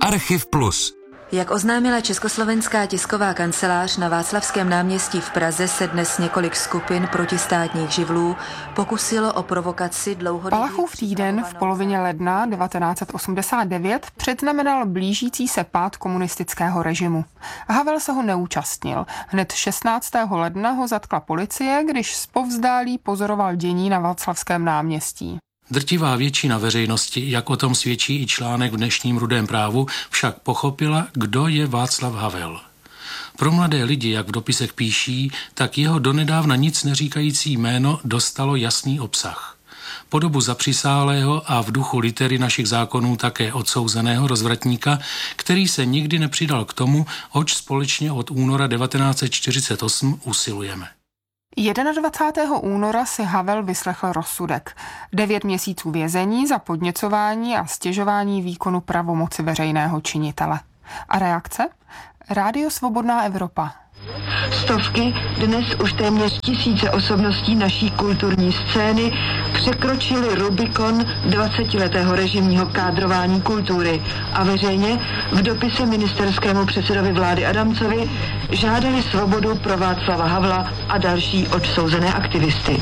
Archiv Plus. Jak oznámila Československá tisková kancelář, na Václavském náměstí v Praze se dnes několik skupin protistátních živlů pokusilo o provokaci dlouhodobě. Palachův týden v polovině ledna 1989 předznamenal blížící se pád komunistického režimu. Havel se ho neúčastnil. Hned 16. ledna ho zatkla policie, když zpovzdálí pozoroval dění na Václavském náměstí. Drtivá většina veřejnosti, jak o tom svědčí i článek v dnešním Rudém právu, však pochopila, kdo je Václav Havel. Pro mladé lidi, jak v dopisech píší, tak jeho donedávna nic neříkající jméno dostalo jasný obsah. Po dobu zapřisálého a v duchu litery našich zákonů také odsouzeného rozvratníka, který se nikdy nepřidal k tomu, oč společně od února 1948 usilujeme. 21. února si Havel vyslechl rozsudek. 9 měsíců vězení za podněcování a stěžování výkonu pravomoci veřejného činitele. A reakce? Rádio Svobodná Evropa. Stovky, dnes už téměř tisíce osobností naší kulturní scény překročili Rubikon 20letého režimního kádrování kultury a veřejně v dopise ministerskému předsedovi vlády Adamcovi žádali svobodu pro Václava Havla a další odsouzené aktivisty.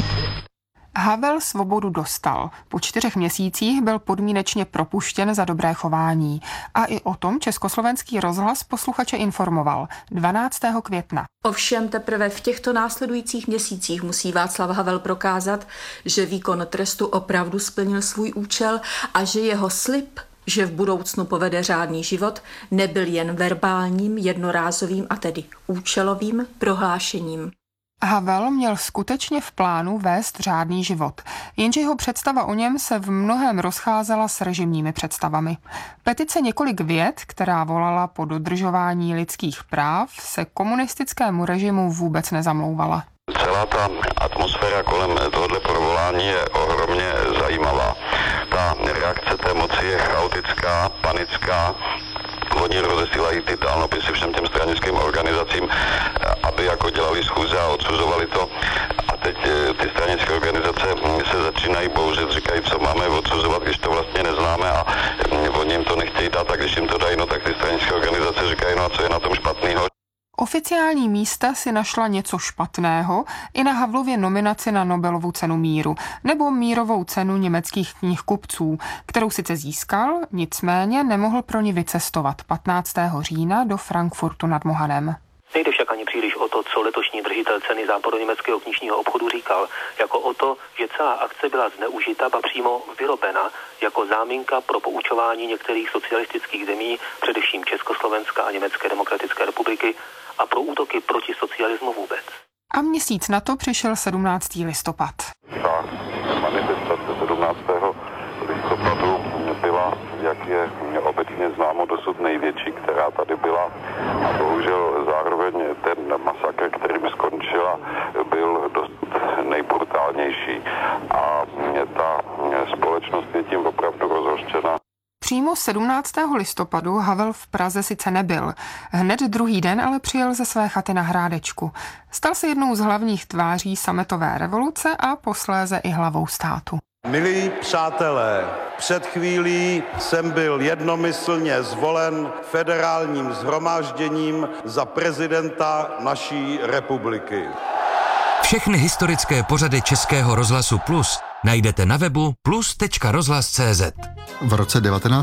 Havel svobodu dostal. Po 4 měsících byl podmínečně propuštěn za dobré chování. A i o tom Československý rozhlas posluchače informoval 12. května. Ovšem teprve v těchto následujících měsících musí Václav Havel prokázat, že výkon trestu opravdu splnil svůj účel a že jeho slib, že v budoucnu povede řádný život, nebyl jen verbálním, jednorázovým a tedy účelovým prohlášením. Havel měl skutečně v plánu vést řádný život, jenže jeho představa o něm se v mnohém rozcházela s režimními představami. Petice Několik vět, která volala po dodržování lidských práv, se komunistickému režimu vůbec nezamlouvala. Celá ta atmosféra kolem tohoto provolání je ohromně zajímavá. Ta reakce té moci je chaotická, panická. Oni rozesílají ty dálnopisy všem těm stranickým organizacím, aby jako dělali schůze a odsuzovali to. A teď ty stranické organizace se začínají bouřit, říkají, co máme odsuzovat, když to vlastně neznáme a oni jim to nechtějí dát, a když jim to dají, no tak ty stranické organizace říkají, no a co je na tom špatného. Oficiální místa si našla něco špatného i na Havlově nominaci na Nobelovu cenu míru nebo mírovou cenu německých knihkupců, kterou sice získal, nicméně nemohl pro ní vycestovat 15. října do Frankfurtu nad Mohanem. Nejde však ani příliš o to, co letošní držitel ceny západoněmeckého knižního obchodu říkal, jako o to, že celá akce byla zneužita, ba přímo vyrobena jako záminka pro poučování některých socialistických zemí, především Československa a Německé demokratické republiky, a pro útoky proti socialismu vůbec. A měsíc na to přišel 17. listopad. Ta manifestace 17. listopadu byla, jak je obecně známo, dosud největší, která tady byla. A bohužel zároveň ten masakr, kterým skončila, byl dosud nejbrutálnější. A ta společnost je tím opravdu rozhořčena. Přímo 17. listopadu Havel v Praze sice nebyl. Hned druhý den ale přijel ze své chaty na Hrádečku. Stal se jednou z hlavních tváří sametové revoluce a posléze i hlavou státu. Milí přátelé, před chvílí jsem byl jednomyslně zvolen federálním shromážděním za prezidenta naší republiky. Všechny historické pořady Českého rozhlasu Plus najdete na webu plus.rozhlas.cz. V roce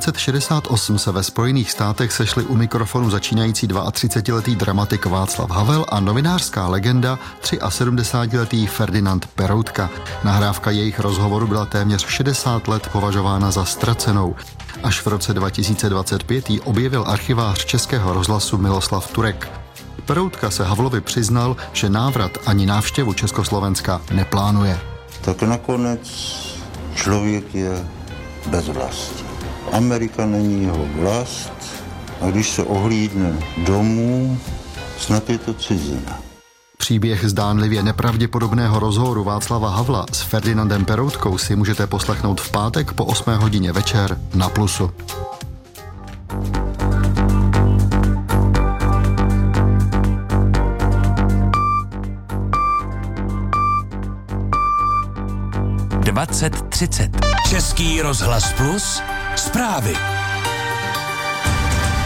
1968 se ve Spojených státech sešli u mikrofonu začínající 32letý dramatik Václav Havel a novinářská legenda 73letý Ferdinand Peroutka. Nahrávka jejich rozhovoru byla téměř 60 let považována za ztracenou. Až v roce 2025 ji objevil archivář Českého rozhlasu Miloslav Turek. Peroutka se Havlovi přiznal, že návrat ani návštěvu Československa neplánuje. Tak nakonec člověk je bez vlasti. Amerika není jeho vlast a když se ohlídne domů, snad je to cizina. Příběh zdánlivě nepravděpodobného rozhovoru Václava Havla s Ferdinandem Peroutkou si můžete poslechnout v pátek po 8 hodině večer na Plusu. Český rozhlas Plus zprávy.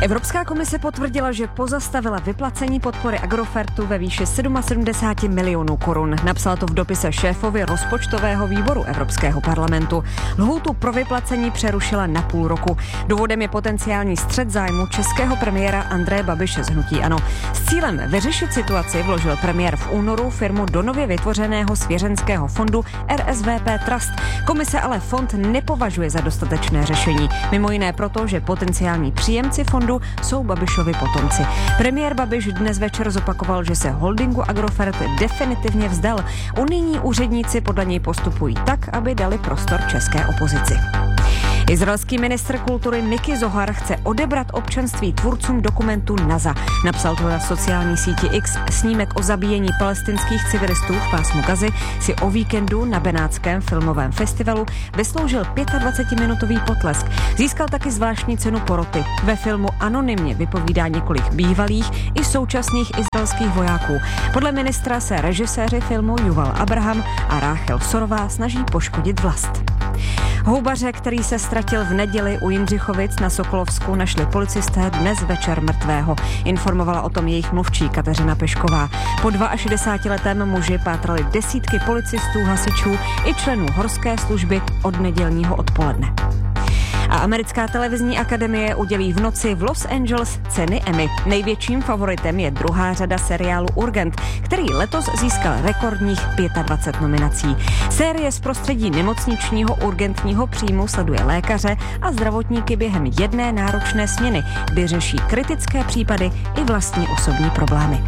Evropská komise potvrdila, že pozastavila vyplacení podpory Agrofertu ve výši 77 milionů korun. Napsala to v dopise šéfovi rozpočtového výboru Evropského parlamentu. Lhůtu pro vyplacení přerušila na půl roku. Důvodem je potenciální střet zájmu českého premiéra Andreje Babiše z hnutí ANO. S cílem vyřešit situaci vložil premiér v únoru firmu do nově vytvořeného svěřenského fondu RSVP Trust. Komise ale fond nepovažuje za dostatečné řešení. Mimo jiné proto, že potenciální příjemci fondu jsou Babišovi potomci. Premiér Babiš dnes večer zopakoval, že se holdingu Agrofert definitivně vzdal. Unijní úředníci podle něj postupují tak, aby dali prostor české opozici. Izraelský ministr kultury Miki Zohar chce odebrat občanství tvůrcům dokumentu NASA. Napsal to na sociální síti X. Snímek o zabíjení palestinských civilistů v pásmu Gazy si o víkendu na Benátském filmovém festivalu vysloužil 25-minutový potlesk. Získal taky zvláštní cenu poroty. Ve filmu anonymně vypovídá několik bývalých i současných izraelských vojáků. Podle ministra se režiséři filmu Yuval Abraham a Ráchel Sorová snaží poškodit vlast. Houbaře, který se ztratil v neděli u Jindřichovic na Sokolovsku, našli policisté dnes večer mrtvého. Informovala o tom jejich mluvčí Kateřina Pešková. Po 62letém muži pátrali desítky policistů, hasičů i členů horské služby od nedělního odpoledne. A americká televizní akademie udělí v noci v Los Angeles ceny Emmy. Největším favoritem je druhá řada seriálu Urgent, který letos získal rekordních 25 nominací. Série z prostředí nemocničního urgentního příjmu sleduje lékaře a zdravotníky během jedné náročné směny, kdy řeší kritické případy i vlastní osobní problémy.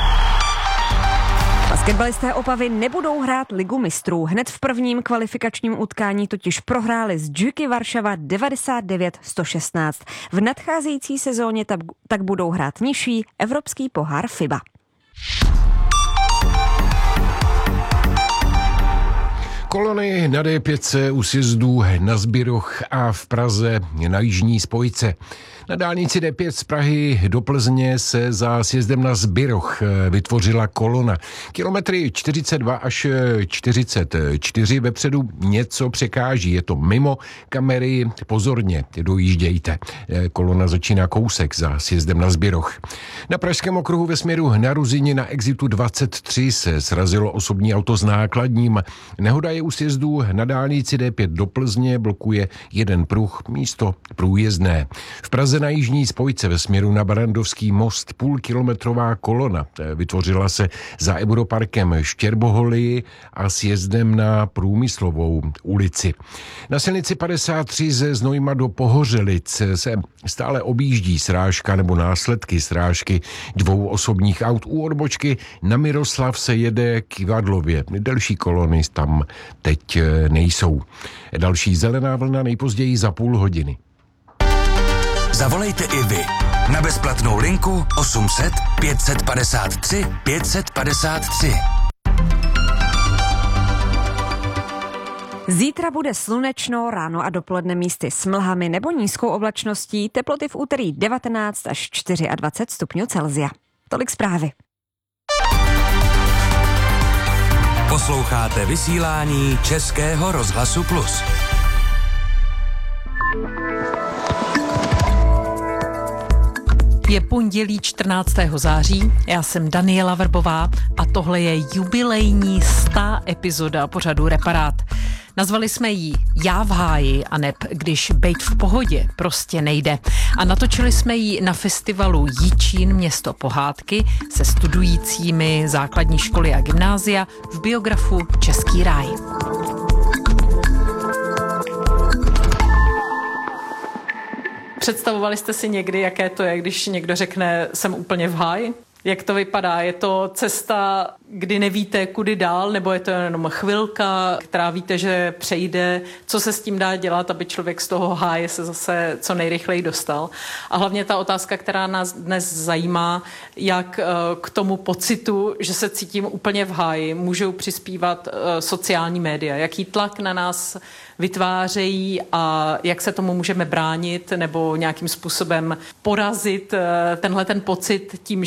Basketbalisté Opavy nebudou hrát Ligu mistrů. Hned v prvním kvalifikačním utkání totiž prohráli s Džuky Varšava 99-116. V nadcházející sezóně tak budou hrát nižší evropský pohár FIBA. Kolony na D5 u sjezdů na Zbiroch a v Praze na jižní spojce. Na dálnici D5 z Prahy do Plzně se za sjezdem na Zbiroch vytvořila kolona. Kilometry 42 až 44 vepředu něco překáží. Je to mimo kamery, pozorně dojíždějte. Kolona začíná kousek za sjezdem na Zbiroch. Na Pražském okruhu ve směru na Ruzyni na exitu 23 se srazilo osobní auto s nákladním. Nehoda je u sjezdů na dálnici D5 do Plzně, blokuje jeden pruh, místo průjezdné. V Praze na jižní spojce ve směru na Barandovský most půlkilometrová kolona vytvořila se za Europarkem Štěrboholy a sjezdem na Průmyslovou ulici. Na silnici 53 ze Znojma do Pohořelic se stále objíždí srážka nebo následky srážky dvou osobních aut. U odbočky na Miroslav se jede k Ivadlově. Delší kolony tam teď nejsou. Další zelená vlna nejpozději za půl hodiny. Zavolejte i vy na bezplatnou linku 800 553 553. Zítra bude slunečno, ráno a dopoledne místy s mlhami nebo nízkou oblačností, teploty v úterý 19 až 24 stupňů Celsia. Tolik zprávy. Posloucháte vysílání Českého rozhlasu Plus. Je pondělí 14. září, já jsem Daniela Vrbová a tohle je jubilejní 100. epizoda pořadu Reparát. Nazvali jsme ji Já v háji aneb Když bejt v pohodě prostě nejde. A natočili jsme ji na festivalu Jičín město pohádky se studujícími základní školy a gymnázia v biografu Český ráj. Představovali jste si někdy, jaké to je, když někdo řekne, jsem úplně v háji? Jak to vypadá? Je to cesta, kdy nevíte, kudy dál, nebo je to jenom chvilka, která víte, že přejde? Co se s tím dá dělat, aby člověk z toho háje se zase co nejrychleji dostal? A hlavně ta otázka, která nás dnes zajímá, jak k tomu pocitu, že se cítím úplně v háji, můžou přispívat sociální média. Jaký tlak na nás vytvářejí a jak se tomu můžeme bránit nebo nějakým způsobem porazit tenhle ten pocit tím, že si budeme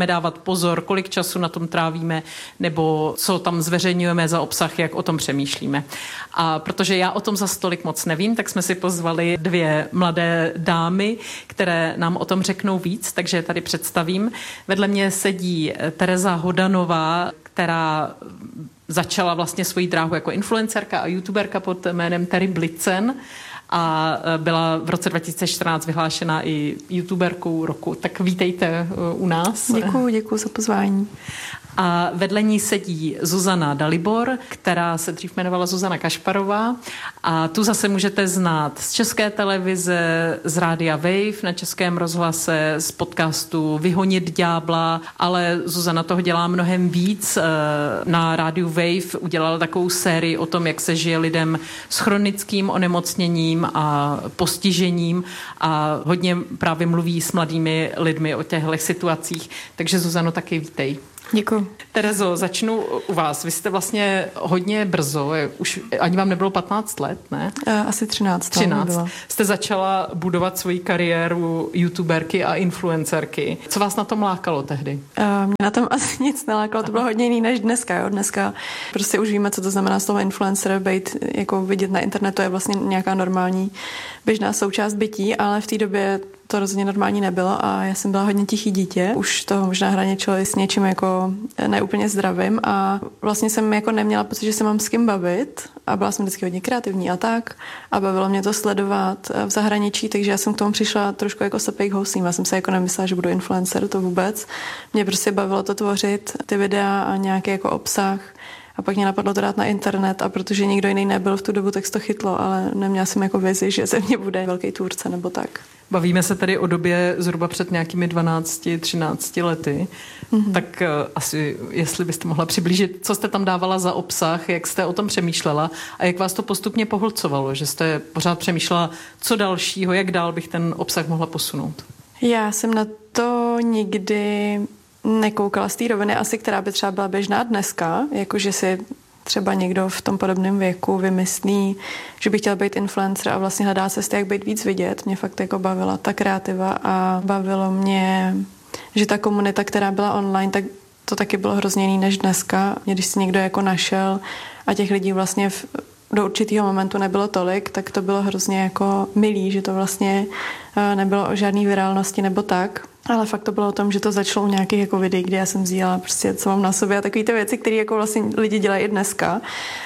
budeme dávat pozor, kolik času na tom trávíme, nebo co tam zveřejňujeme za obsah, jak o tom přemýšlíme. A protože já o tom za stolik moc nevím, tak jsme si pozvali 2 mladé dámy, které nám o tom řeknou víc, takže je tady představím. Vedle mě sedí Tereza Hodanová, která začala vlastně svoji dráhu jako influencerka a youtuberka pod jménem Terry Blitzen a byla v roce 2014 vyhlášena i youtuberkou roku. Tak vítejte u nás. Děkuju za pozvání. A vedle ní sedí Zuzana Dalibor, která se dřív jmenovala Zuzana Kašparová a tu zase můžete znát z České televize, z Rádia Wave na Českém rozhlase, z podcastu Vyhonit ďábla, ale Zuzana toho dělá mnohem víc. Na Rádiu Wave udělala takovou sérii o tom, jak se žije lidem s chronickým onemocněním a postižením a hodně právě mluví s mladými lidmi o těchto situacích. Takže Zuzano, taky vítej. Děkuji. Terezo, začnu u vás. Vy jste vlastně hodně brzo, už ani vám nebylo 15 let, ne? Asi 13. 13. Jste začala budovat svoji kariéru youtuberky a influencerky. Co vás na tom lákalo tehdy? Mě na tom asi nic nelákalo, to bylo hodně jiný než dneska. Jo? Dneska prostě už víme, co to znamená slovo influencer, být jako vidět na internetu je vlastně nějaká normální běžná součást bytí, ale v té době to rozhodně normální nebylo a já jsem byla hodně tichý dítě. Už to možná hraničilo s něčím jako neúplně zdravým a vlastně jsem jako neměla pocit, že se mám s kým bavit a byla jsem vždycky hodně kreativní a tak a bavilo mě to sledovat v zahraničí, takže já jsem k tomu přišla trošku jako slepej k houslím. Já jsem se jako nemyslela, že budu influencer, to vůbec. Mě prostě bavilo to tvořit, ty videa a nějaký jako obsah. A pak mě napadlo to dát na internet a protože nikdo jiný nebyl v tu dobu, tak to chytlo, ale neměla jsem jako vizi, že ze mě bude velký tvůrce nebo tak. Bavíme se tady o době zhruba před nějakými 12-13 lety, tak asi, jestli byste mohla přiblížit, co jste tam dávala za obsah, jak jste o tom přemýšlela a jak vás to postupně pohlcovalo, že jste pořád přemýšlela, co dalšího, jak dál bych ten obsah mohla posunout. Já jsem na to nikdy nekoukala z té roviny asi, která by třeba byla běžná dneska, jakože si třeba někdo v tom podobném věku vymyslí, že by chtěl být influencer a vlastně hledá cesty, jak být víc vidět. Mě fakt jako bavila ta kreativa a bavilo mě, že ta komunita, která byla online, tak to taky bylo hrozně jiný než dneska. Když si někdo jako našel a těch lidí vlastně do určitého momentu nebylo tolik, tak to bylo hrozně jako milý, že to vlastně nebylo o žádný virálnosti nebo tak. Ale fakt to bylo o tom, že to začalo u nějakých jako videí, kde já jsem sdílela prostě, co mám na sobě a takový ty věci, které jako vlastně lidi dělají i dneska,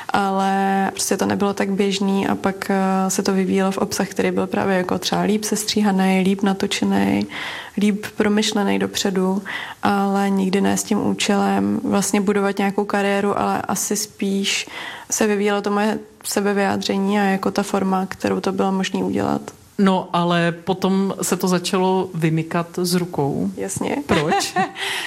ale prostě to nebylo tak běžný a pak se to vyvíjelo v obsah, který byl právě jako třeba líp sestříhaný, líp natočený, líp promyšlený dopředu, ale nikdy ne s tím účelem vlastně budovat nějakou kariéru, ale asi spíš se vyvíjelo to moje sebevyjádření a jako ta forma, kterou to bylo možné udělat. No, ale potom se to začalo vymykat z rukou. Jasně. Proč?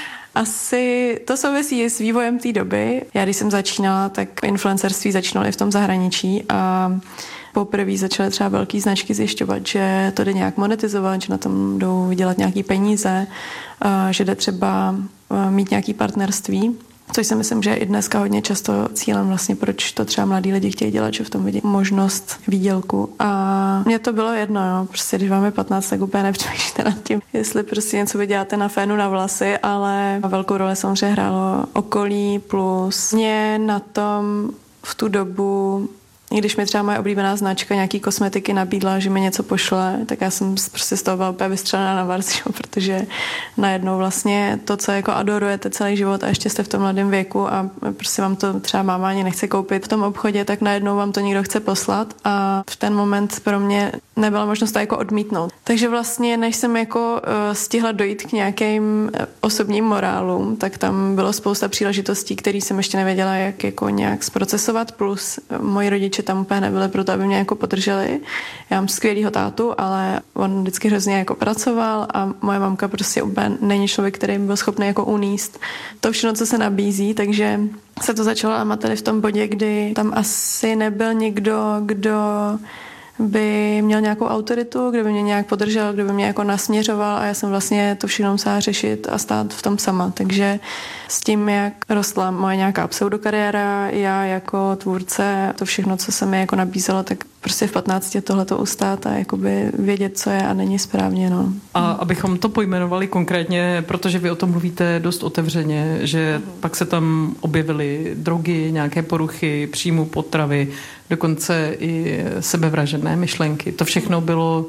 Asi to souvisí s vývojem té doby. Já když jsem začínala, tak influencerství začínalo i v tom zahraničí a poprvé začaly třeba velké značky zjišťovat, že to jde nějak monetizovat, že na tom jdou vydělat nějaký peníze, že jde třeba mít nějaký partnerství. Což si myslím, že je i dneska hodně často cílem vlastně, proč to třeba mladí lidi chtějí dělat, že v tom vidí možnost výdělku. A mně to bylo jedno, jo. Prostě když vám je 15, tak úplně nepřemýšlíte nad tím, jestli prostě něco vyděláte na fénu na vlasy, ale velkou roli samozřejmě hrálo okolí plus mě na tom v tu dobu, i když mi třeba moje oblíbená značka nějaký kosmetiky nabídla, že mi něco pošle, tak já jsem prostě z toho byla úplně vystřelená na vars, protože najednou vlastně to, co jako adorujete celý život a ještě jste v tom mladém věku a prostě vám to třeba máma ani nechce koupit v tom obchodě, tak najednou vám to někdo chce poslat a v ten moment pro mě nebyla možnost to jako odmítnout. Takže vlastně, než jsem jako stihla dojít k nějakým osobním morálům, tak tam bylo spousta příležitostí, které jsem ještě nevěděla, jak jako nějak zprocesovat, plus moji rodiče tam úplně nebyli proto, aby mě jako podrželi. Já mám skvělýho tátu, ale on vždycky hrozně jako pracoval a moje mamka prostě úplně není člověk, který by byl schopný jako uníst to všechno, co se nabízí, takže se to začalo lámat tady v tom bodě, kdy tam asi nebyl někdo, kdo by měl nějakou autoritu, kdo by mě nějak podržel, kdo by mě jako nasměřoval a já jsem vlastně to všechno musela řešit a stát v tom sama. Takže s tím, jak rostla moje nějaká pseudokariéra, já jako tvůrce, to všechno, co se mi jako nabízelo, tak prostě v 15 tohleto ustát a jakoby vědět, co je a není správně. No. A abychom to pojmenovali konkrétně, protože vy o tom mluvíte dost otevřeně, že pak se tam objevily drogy, nějaké poruchy příjmu potravy, dokonce i sebevražedné myšlenky. To všechno bylo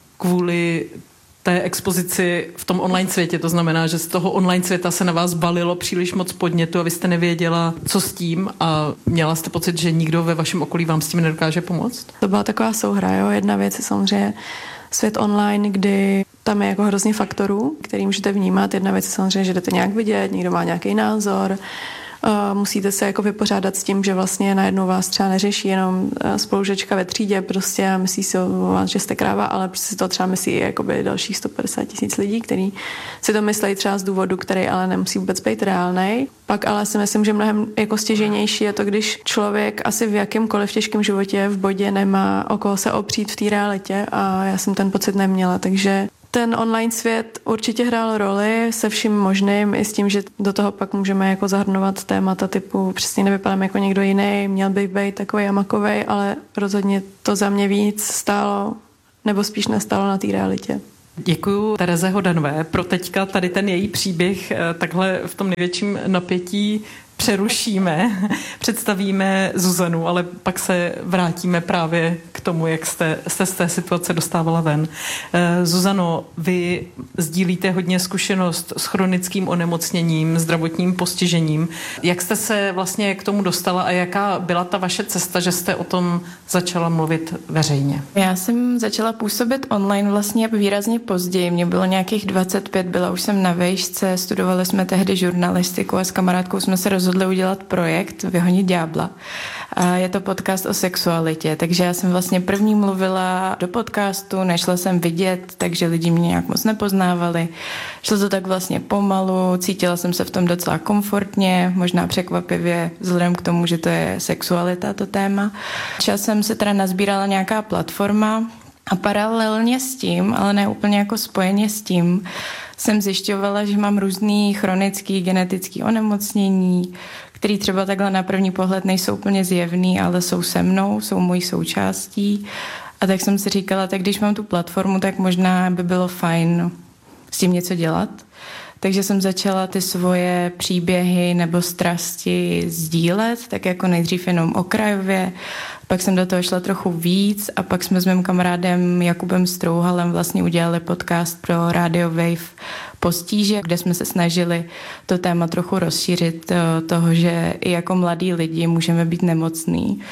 kvůli té expozici v tom online světě. To znamená, že z toho online světa se na vás balilo příliš moc podnětu a vy jste nevěděla, co s tím a měla jste pocit, že nikdo ve vašem okolí vám s tím nedokáže pomoct? To byla taková souhra, jo. Jedna věc je samozřejmě svět online, kdy tam je jako hrozně faktorů, který můžete vnímat. Jedna věc je samozřejmě, že jdete nějak vidět, někdo má nějaký názor, musíte se jako vypořádat s tím, že vlastně najednou vás třeba neřeší jenom spolužačka ve třídě prostě a myslí si o vás, že jste kráva, ale prostě si to třeba myslí i jakoby dalších 150 000 lidí, kteří si to myslí třeba z důvodu, který ale nemusí vůbec být reálnej. Pak ale si myslím, že mnohem jako stěžejnější je to, když člověk asi v jakémkoliv těžkém životě v bodě nemá o koho se opřít v té realitě a já jsem ten pocit neměla, takže ten online svět určitě hrál roli se vším možným i s tím, že do toho pak můžeme jako zahrnovat témata typu přesně nevypadám jako někdo jiný, měl bych být takovej a makovej, ale rozhodně to za mě víc stálo, nebo spíš nestálo na té realitě. Děkuju Tereze Hodanové. Pro teďka tady ten její příběh takhle v tom největším napětí přerušíme, představíme Zuzanu, ale pak se vrátíme právě k tomu, jak jste z té situace dostávala ven. Zuzano, vy sdílíte hodně zkušenost s chronickým onemocněním, zdravotním postižením. Jak jste se vlastně k tomu dostala a jaká byla ta vaše cesta, že jste o tom začala mluvit veřejně? Já jsem začala působit online vlastně výrazně později. Mně bylo nějakých 25, byla už jsem na vejšce, studovali jsme tehdy žurnalistiku a s kamarádkou jsme se rozhodli udělat projekt Vyhonit ďábla. A je to podcast o sexualitě, takže já jsem vlastně první mluvila do podcastu, nešla jsem vidět, takže lidi mě nějak moc nepoznávali. Šlo to tak vlastně pomalu, cítila jsem se v tom docela komfortně, možná překvapivě vzhledem k tomu, že to je sexualita, to téma. Časem se teda nazbírala nějaká platforma a paralelně s tím, ale ne úplně jako spojeně s tím, jsem zjišťovala, že mám různý chronický genetický onemocnění, který třeba takhle na první pohled nejsou úplně zjevný, ale jsou se mnou, jsou mojí součástí. A tak jsem si říkala, tak když mám tu platformu, tak možná by bylo fajn s tím něco dělat. Takže jsem začala ty svoje příběhy nebo strasti sdílet, tak jako nejdřív jenom okrajově, pak jsem do toho šla trochu víc a pak jsme s mým kamarádem Jakubem Strouhalem vlastně udělali podcast pro Radio Wave Postíže, kde jsme se snažili to téma trochu rozšířit toho, že i jako mladí lidi můžeme být nemocní.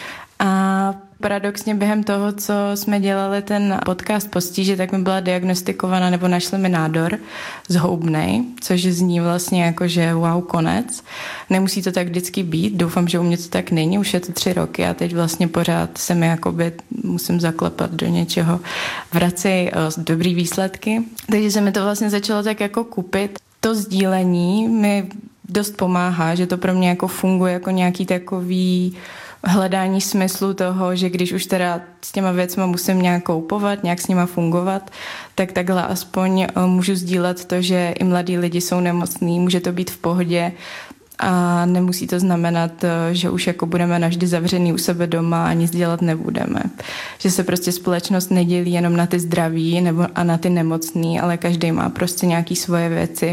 A paradoxně během toho, co jsme dělali ten podcast Postíže, tak mi byla diagnostikovaná nebo našli mi nádor zhoubnej, což zní vlastně jako, že wow, konec. Nemusí to tak vždycky být, doufám, že u mě to tak není, už je to 3 roky a teď vlastně pořád se mi jakoby musím zaklepat do něčeho, vracej dobrý výsledky. Takže se mi to vlastně začalo tak jako kupit. To sdílení mi dost pomáhá, že to pro mě jako funguje jako nějaký takový hledání smyslu toho, že když už teda s těma věcma musím nějak koupovat, nějak s nima fungovat, tak takhle aspoň můžu sdílet to, že i mladí lidi jsou nemocní, může to být v pohodě a nemusí to znamenat, že už jako budeme navždy zavřený u sebe doma a nic dělat nebudeme. Že se prostě společnost nedělí jenom na ty zdraví nebo a na ty nemocný, ale každý má prostě nějaký svoje věci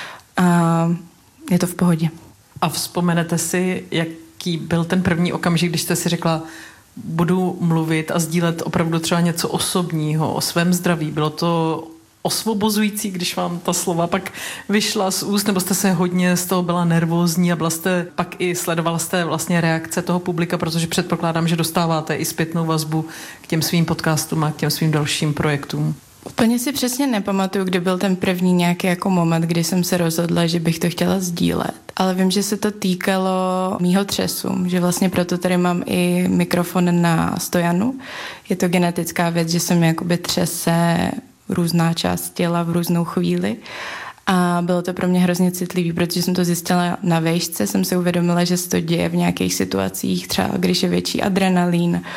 a je to v pohodě. A vzpomenete si, jaký byl ten první okamžik, když jste si řekla, budu mluvit a sdílet opravdu třeba něco osobního o svém zdraví? Bylo to osvobozující, když vám ta slova pak vyšla z úst, nebo jste se hodně z toho byla nervózní a byla jste pak i sledovala jste vlastně reakce toho publika, protože předpokládám, že dostáváte i zpětnou vazbu k těm svým podcastům a k těm svým dalším projektům. Úplně si přesně nepamatuju, kdy byl ten první nějaký jako moment, kdy jsem se rozhodla, že bych to chtěla sdílet. Ale vím, že se to týkalo mýho třesu, že vlastně proto tady mám i mikrofon na stojanu. Je to genetická věc, že se mi jakoby třese různá část těla v různou chvíli. A bylo to pro mě hrozně citlivý, protože jsem to zjistila na vejšce, jsem si uvědomila, že se to děje v nějakých situacích, třeba když je větší adrenalín,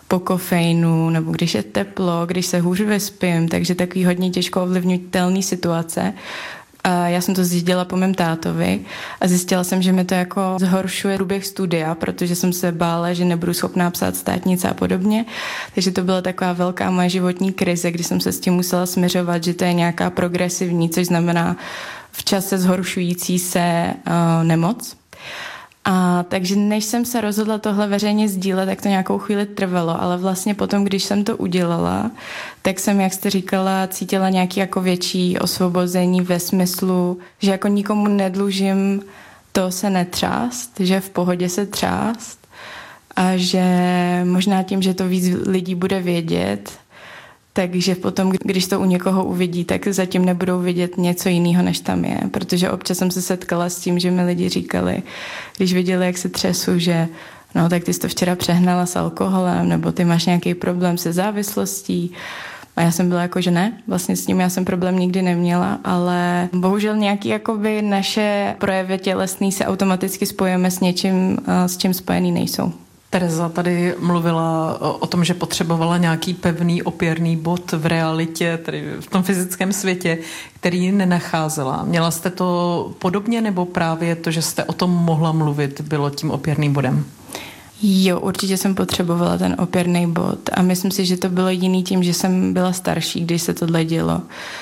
po kofeinu, nebo když je teplo, když se hůř vyspím, takže takový hodně těžko ovlivnitelný situace. A já jsem to zjistila po mém tátovi a zjistila jsem, že mi to jako zhoršuje průběh studia, protože jsem se bála, že nebudu schopná psát státnice a podobně. Takže to byla taková velká moje životní krize, kdy jsem se s tím musela směřovat, že to je nějaká progresivní, což znamená v čase zhoršující se nemoc. A takže než jsem se rozhodla tohle veřejně sdílet, tak to nějakou chvíli trvalo, ale vlastně potom, když jsem to udělala, tak jsem, jak jste říkala, cítila nějaký jako větší osvobození ve smyslu, že jako nikomu nedlužím to se netřást, že v pohodě se třást a že možná tím, že to víc lidí bude vědět, takže potom, když to u někoho uvidí, tak zatím nebudou vidět něco jiného, než tam je. Protože občas jsem se setkala s tím, že mi lidi říkali, když viděli, jak se třesu, že no tak ty jsi to včera přehnala s alkoholem, nebo ty máš nějaký problém se závislostí. A já jsem byla jako, že ne, vlastně s tím já jsem problém nikdy neměla, ale bohužel nějaký jakoby naše projevy tělesný se automaticky spojíme s něčím, s čím spojený nejsou. Tereza tady mluvila o tom, že potřebovala nějaký pevný opěrný bod v realitě, tedy v tom fyzickém světě, který nenacházela. Měla jste to podobně, nebo právě to, že jste o tom mohla mluvit, bylo tím opěrným bodem? Jo, určitě jsem potřebovala ten opěrný bod a myslím si, že to bylo jiný tím, že jsem byla starší, když se tohle dělo.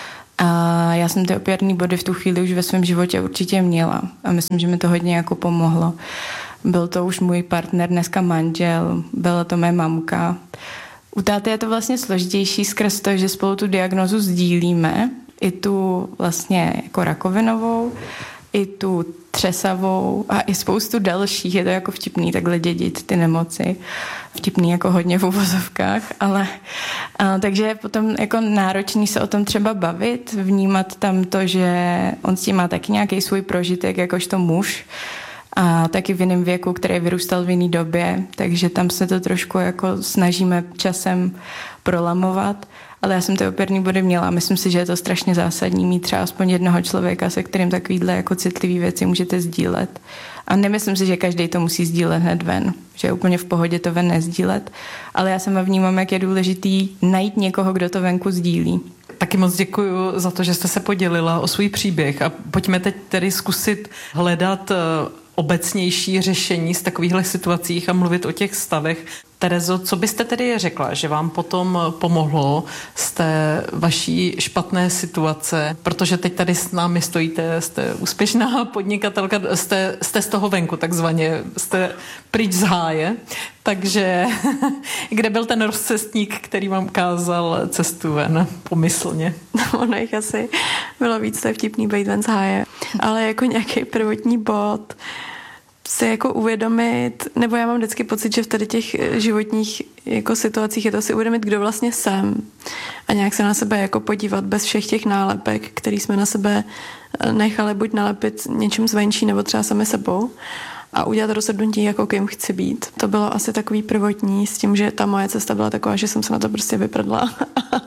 A já jsem ty opěrný body v tu chvíli už ve svém životě určitě měla a myslím, že mi to hodně jako pomohlo. Byl to už můj partner, dneska manžel, byla to moje mamka. U táty je to vlastně složitější skrz to, že spolu tu diagnózu sdílíme, i tu vlastně jako rakovinovou, i tu třesavou a i spoustu dalších. Je to jako vtipný takhle dědit ty nemoci. Vtipný jako hodně v uvozovkách, ale takže je potom jako náročný se o tom třeba bavit, vnímat tam to, že on s tím má taky nějaký svůj prožitek, jakožto muž, a taky v jiném věku, který vyrůstal v jiné době, takže tam se to trošku jako snažíme časem prolamovat, ale já jsem ty opěrný body měla a myslím si, že je to strašně zásadní mít třeba aspoň jednoho člověka, se kterým takovýhle jako citlivý věci můžete sdílet. A nemyslím si, že každý to musí sdílet hned ven, že je úplně v pohodě to ven nezdílet, ale já sama vnímám, jak je důležitý najít někoho, kdo to venku sdílí. Taky moc děkuji za to, že jste se podělila o svůj příběh a pojďme teď tedy zkusit hledat obecnější řešení z takovýchhle situacích a mluvit o těch stavech. Terezo, co byste tedy řekla, že vám potom pomohlo z té vaší špatné situace, protože teď tady s námi stojíte, jste úspěšná podnikatelka, jste z toho venku takzvaně, jste pryč z háje, takže kde byl ten rozcestník, který vám ukázal cestu ven pomyslně? Ono jich asi bylo víc, to je vtipný být ven z háje, ale jako nějaký prvotní bod si jako uvědomit, nebo já mám vždycky pocit, že v tady těch životních jako situacích je to si uvědomit, kdo vlastně jsem a nějak se na sebe jako podívat bez všech těch nálepek, který jsme na sebe nechali buď nalepit něčím zvenčí nebo třeba sami sebou a udělat rozhodnutí, jako kým chci být. To bylo asi takový prvotní s tím, že ta moje cesta byla taková, že jsem se na to prostě vyprdla.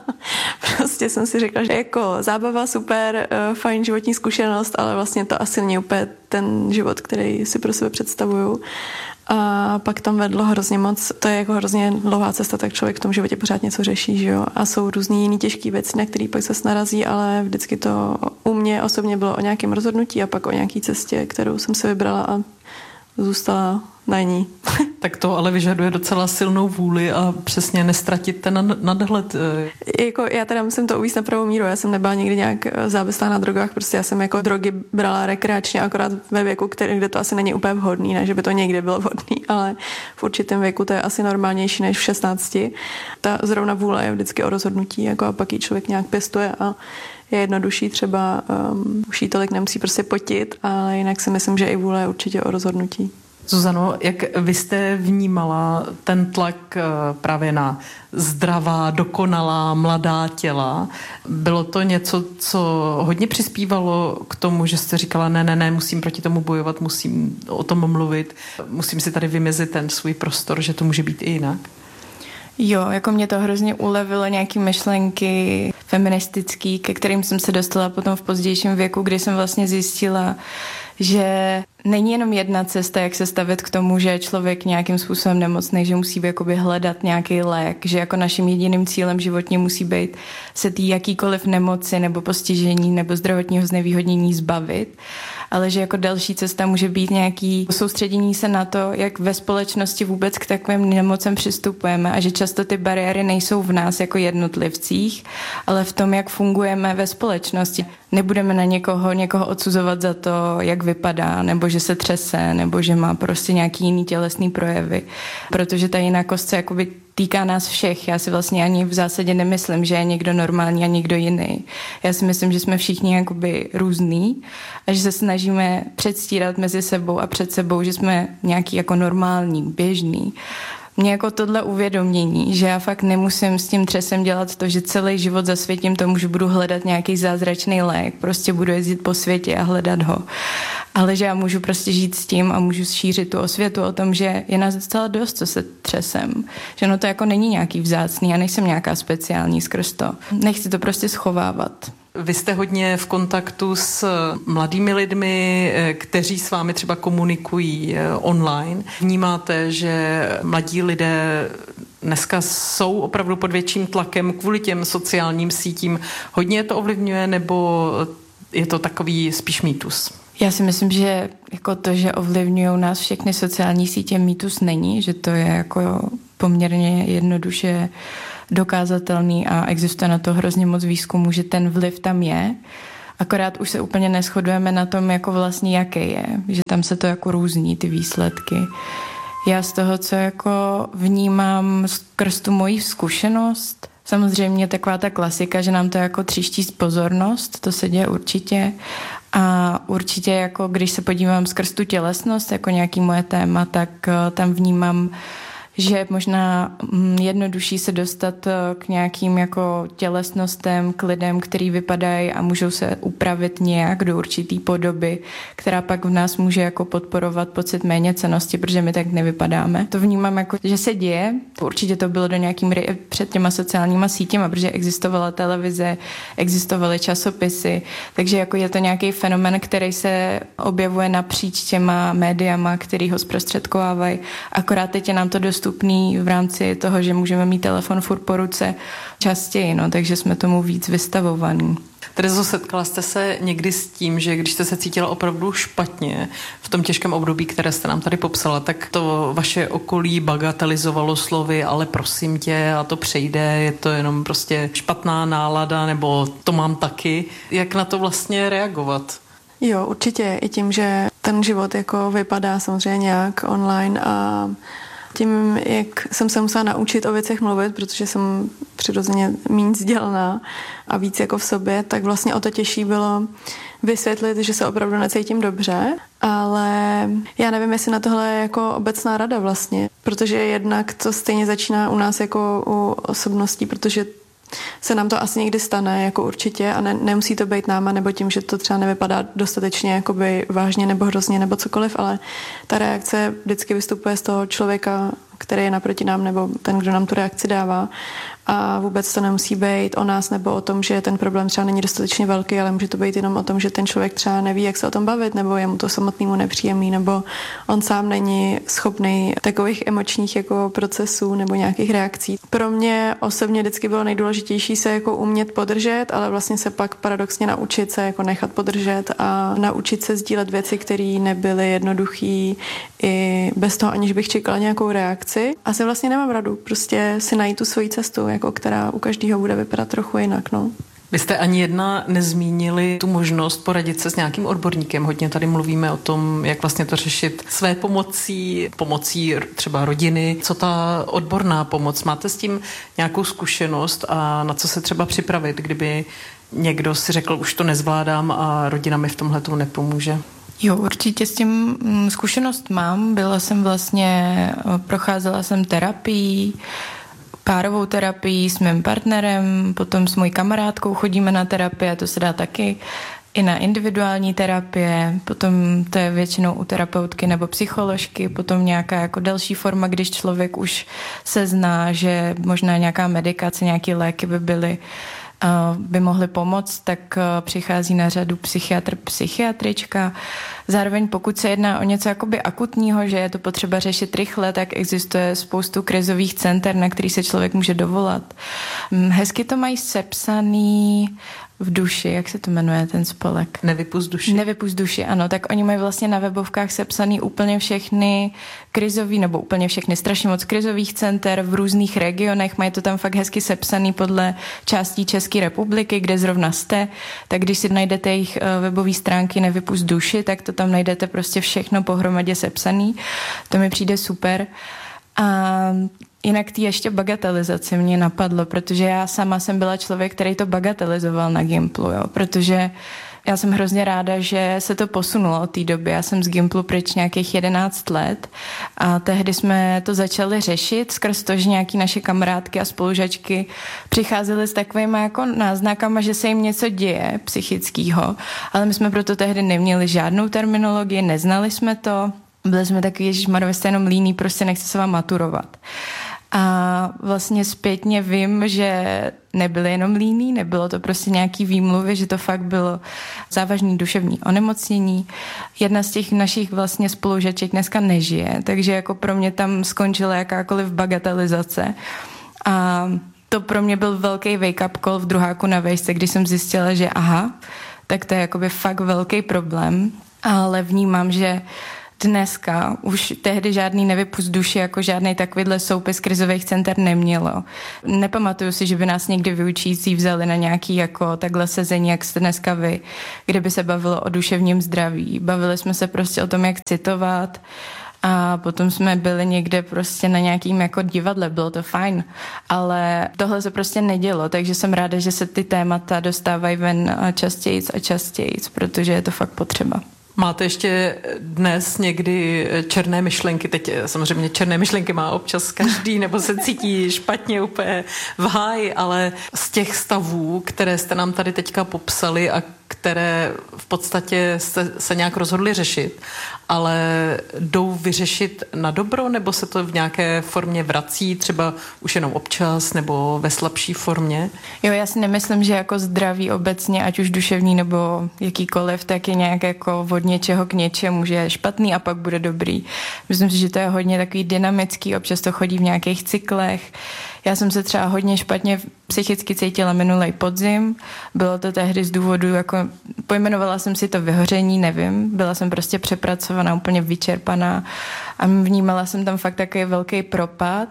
Prostě jsem si řekla, že jako zábava, super, fajn životní zkušenost, ale vlastně to asi není úplně ten život, který si pro sebe představuju. A pak tam vedlo hrozně moc, to je jako hrozně dlouhá cesta, tak člověk v tom životě pořád něco řeší, že jo. A jsou různý jiný těžký věci, na který pak se narazí, ale vždycky to u mě osobně bylo o nějakém rozhodnutí a pak o nějaký cestě, kterou jsem si vybrala a zůstala na ní. Tak to ale vyžaduje docela silnou vůli a přesně nestratit ten nadhled. Jako já teda musím to uvést na pravou míru, já jsem nebyla nikdy nějak závislá na drogách, prostě já jsem jako drogy brala rekreačně, akorát ve věku, kde to asi není úplně vhodný, ne, že by to někdy bylo vhodný, ale v určitém věku to je asi normálnější než v 16. Ta zrovna vůle je vždycky o rozhodnutí, jako a pak ji člověk nějak pěstuje a je jednodušší, třeba už jí tolik nemusí prostě potit, ale jinak si myslím, že i vůle je určitě o rozhodnutí. Zuzano, jak vy jste vnímala ten tlak právě na zdravá, dokonalá, mladá těla? Bylo to něco, co hodně přispívalo k tomu, že jste říkala, ne, musím proti tomu bojovat, musím o tom mluvit, musím si tady vymezit ten svůj prostor, že to může být i jinak? Jo, jako mě to hrozně ulevilo nějaký myšlenky feministický, ke kterým jsem se dostala potom v pozdějším věku, kdy jsem vlastně zjistila, že není jenom jedna cesta, jak se stavit k tomu, že je člověk nějakým způsobem nemocný, že musí jakoby hledat nějaký lék, že jako naším jediným cílem životně musí být se tý jakýkoliv nemoci nebo postižení nebo zdravotního znevýhodnění zbavit, ale že jako další cesta může být nějaký soustředění se na to, jak ve společnosti vůbec k takovým nemocem přistupujeme a že často ty bariéry nejsou v nás jako jednotlivcích, ale v tom, jak fungujeme ve společnosti. Nebudeme na někoho odsuzovat za to, jak vypadá, nebo že se třese, nebo že má prostě nějaký jiný tělesný projevy, protože ta jinakost se jakoby týká nás všech. Já si vlastně ani v zásadě nemyslím, že je někdo normální a někdo jiný. Já si myslím, že jsme všichni jakoby různý a že se snažíme předstírat mezi sebou a před sebou, že jsme nějaký jako normální, běžný. Mě jako tohle uvědomění, že já fakt nemusím s tím třesem dělat to, že celý život zasvětím tomu, že budu hledat nějaký zázračný lék, prostě budu jezdit po světě a hledat ho. Ale že já můžu prostě žít s tím a můžu šířit tu osvětu o tom, že je nás docela dost, co se třesem. Že no to jako není nějaký vzácný, já nejsem nějaká speciální skrz to. Nechci to prostě schovávat. Vy jste hodně v kontaktu s mladými lidmi, kteří s vámi třeba komunikují online. Vnímáte, že mladí lidé dneska jsou opravdu pod větším tlakem kvůli těm sociálním sítím? Hodně to ovlivňuje, nebo je to takový spíš mýtus? Já si myslím, že jako to, že ovlivňují nás všechny sociální sítě, mýtus není, že to je jako poměrně jednoduše dokázatelný a existuje na to hrozně moc výzkumů, že ten vliv tam je. Akorát už se úplně neshodujeme na tom, jako vlastně jaký je, že tam se to jako různí ty výsledky. Já z toho, co jako vnímám skrz tu moji zkušenost, samozřejmě taková ta klasika, že nám to jako tříští pozornost, to se děje určitě. A určitě jako když se podívám skrz tu tělesnost jako nějaký moje téma, tak tam vnímám, že možná jednodušší se dostat k nějakým jako tělesnostem, k lidem, který vypadají a můžou se upravit nějak do určitý podoby, která pak v nás může jako podporovat pocit méněcennosti, protože my tak nevypadáme. To vnímám jako, že se děje. Určitě to bylo do nějakým před těma sociálníma sítěma, protože existovala televize, existovaly časopisy, takže jako je to nějaký fenomén, který se objevuje napříč těma médiama, který ho zprostředkovávají. Akorát teď je nám to dostupný v rámci toho, že můžeme mít telefon furt po ruce častěji, no, takže jsme tomu víc vystavovaní. Terezo, setkala jste se někdy s tím, že když jste se cítila opravdu špatně v tom těžkém období, které jste nám tady popsala, tak to vaše okolí bagatelizovalo slovy, ale prosím tě, a to přejde, je to jenom prostě špatná nálada, nebo to mám taky. Jak na to vlastně reagovat? Jo, určitě i tím, že ten život jako vypadá samozřejmě nějak online a tím, jak jsem se musela naučit o věcech mluvit, protože jsem přirozeně méně vzdělaná a víc jako v sobě, tak vlastně o to těžší bylo vysvětlit, že se opravdu necítím dobře, ale já nevím, jestli na tohle je jako obecná rada vlastně, protože jednak to stejně začíná u nás jako u osobností, protože se nám to asi někdy stane, jako určitě, a nemusí to být náma, nebo tím, že to třeba nevypadá dostatečně jakoby vážně nebo hrozně nebo cokoliv, ale ta reakce vždycky vystupuje z toho člověka, který je naproti nám, nebo ten, kdo nám tu reakci dává. A vůbec to nemusí být o nás nebo o tom, že ten problém třeba není dostatečně velký, ale může to být jenom o tom, že ten člověk třeba neví, jak se o tom bavit, nebo je mu to samotnému nepříjemný, nebo on sám není schopný takových emočních jako procesů nebo nějakých reakcí. Pro mě osobně vždycky bylo nejdůležitější se jako umět podržet, ale vlastně se pak paradoxně naučit se jako nechat podržet a naučit se sdílet věci, které nebyly jednoduché i bez toho, aniž bych čekala nějakou reakci. Asi vlastně nemám radu, prostě si najít tu svoji cestu, jako která u každého bude vypadat trochu jinak, no. Vy jste ani jedna nezmínili tu možnost poradit se s nějakým odborníkem. Hodně tady mluvíme o tom, jak vlastně to řešit své pomocí třeba rodiny. Co ta odborná pomoc? Máte s tím nějakou zkušenost a na co se třeba připravit, kdyby někdo si řekl, už to nezvládám a rodina mi v tomhletu nepomůže? Jo, určitě s tím zkušenost mám. Procházela jsem terapii, párovou terapii s mým partnerem, potom s mojí kamarádkou chodíme na terapie, to se dá taky i na individuální terapie, potom to je většinou u terapeutky nebo psycholožky, potom nějaká jako další forma, když člověk už se zná, že možná nějaká medikace, nějaké léky by byly by mohly pomoct, tak přichází na řadu psychiatr, psychiatrička. Zároveň pokud se jedná o něco jakoby akutního, že je to potřeba řešit rychle, tak existuje spoustu krizových center, na který se člověk může dovolat. Hezky to mají sepsaný v duši, jak se to jmenuje ten spolek? Nevypust duši. Nevypust duši, ano. Tak oni mají vlastně na webovkách sepsaný úplně všechny krizový, nebo úplně všechny, strašně moc krizových center v různých regionech. Mají to tam fakt hezky sepsaný podle částí České republiky, kde zrovna jste. Tak když si najdete jejich webové stránky Nevypust duši, tak to tam najdete prostě všechno pohromadě sepsaný. To mi přijde super. A jinak ty ještě bagatelizaci mě napadlo, protože já sama jsem byla člověk, který to bagatelizoval na Gimplu, jo, protože já jsem hrozně ráda, že se to posunulo od té doby. Já jsem z Gimplu pryč nějakých 11 let a tehdy jsme to začali řešit skrz to, že nějaký naše kamarádky a spolužačky přicházely s takovými jako náznakama, že se jim něco děje psychického, ale my jsme proto tehdy neměli žádnou terminologii, neznali jsme to. Byli jsme takový, ježišmarja, vy jste jenom líní, prostě nechce se vám maturovat. A vlastně zpětně vím, že nebyli jenom líní, nebylo to prostě nějaký výmluvy, že to fakt bylo závažný duševní onemocnění. Jedna z těch našich vlastně spolužaček dneska nežije, takže jako pro mě tam skončila jakákoliv bagatelizace. A to pro mě byl velký wake-up call v druháku na vejšce, když jsem zjistila, že aha, tak to je jakoby fakt velký problém, ale vnímám, že dneska už tehdy žádný Nevypust duši, jako žádný takovýhle soupis krizových center nemělo. Nepamatuju si, že by nás někdy vyučící vzali na nějaký jako takhle sezení, jak jste dneska vy, kde by se bavilo o duševním zdraví. Bavili jsme se prostě o tom, jak citovat a potom jsme byli někde prostě na nějakým jako divadle, bylo to fajn, ale tohle se prostě nedělo, takže jsem ráda, že se ty témata dostávají ven častějc a častějc, protože je to fakt potřeba. Máte ještě dnes někdy černé myšlenky? Teď samozřejmě černé myšlenky má občas každý, nebo se cítí špatně úplně v háji, ale z těch stavů, které jste nám tady teďka popsali a které v podstatě jste se nějak rozhodli řešit, ale jdou vyřešit na dobro, nebo se to v nějaké formě vrací, třeba už jenom občas, nebo ve slabší formě? Jo, já si nemyslím, že jako zdraví obecně, ať už duševní nebo jakýkoliv, tak je nějak jako od něčeho k něčemu, že je špatný a pak bude dobrý. Myslím si, že to je hodně takový dynamický, občas to chodí v nějakých cyklech. Já jsem se třeba hodně špatně psychicky cítila minulej podzim. Bylo to tehdy z důvodu, jako pojmenovala jsem si to vyhoření, nevím. Byla jsem prostě přepracovaná, úplně vyčerpaná a vnímala jsem tam fakt takový velký propad.